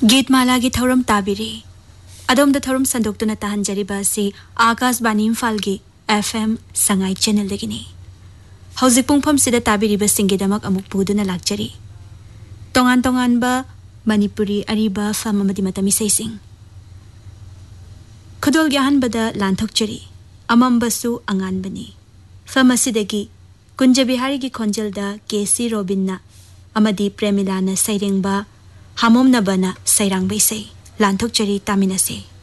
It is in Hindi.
गीतमाला की थौरम ताबिरी अदोम द थौरम संदोक्तुना ताहंजरिबा से आकाशवाणी इम्फाल की FM संगाई चैनल दगिनी हौजिक पुंगफम सिदा ताबिरिबा सिंगेदमक अमुक पुदुना लाक्चरी तोंगान तोंगानबा मणिपुरी अरिबा फम अमदि मतमी सेसिंग खुदोल ग्याहनबदा लांथोकचरी अमंबसु अंगानबनी फम असिदगी कुंजबिहारी की खोंजलदा केसी रोबिन्ना अमदि प्रेमिलाना सैरेंबा हामोमनबना सैरांग बैसै लांथोकचरी तामिनसे।